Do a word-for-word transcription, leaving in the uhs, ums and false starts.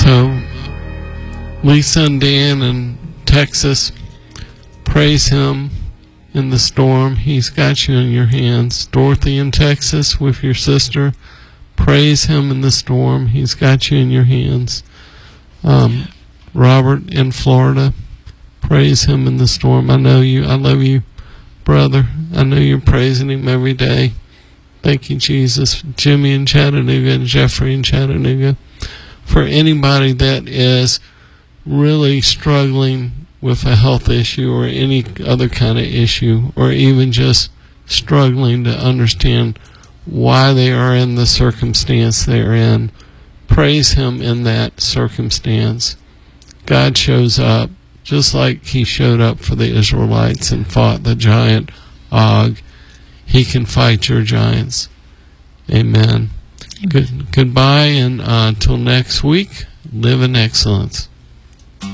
So, Lisa and Dan in Texas, praise him in the storm. He's got you in your hands. Dorothy in Texas with your sister, praise him in the storm. He's got you in your hands. Um, Robert in Florida, praise him in the storm. I know you. I love you, brother. I know you're praising him every day. Thank you, Jesus. Jimmy in Chattanooga and Jeffrey in Chattanooga. For anybody that is really struggling with a health issue or any other kind of issue, or even just struggling to understand why they are in the circumstance they're in, praise him in that circumstance. God shows up just like he showed up for the Israelites and fought the giant Og. He can fight your giants. Amen. Good, goodbye, and uh, until next week, live in excellence.